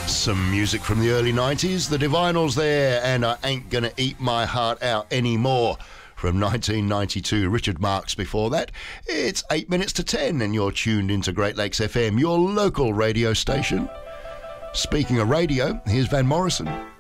Some music from the early 90s, the Divinyls there, and I Ain't Gonna Eat My Heart Out Anymore from 1992. Richard Marx before that. It's 8 minutes to 10 and you're tuned into Great Lakes FM, your local radio station. Speaking of radio, here's Van Morrison.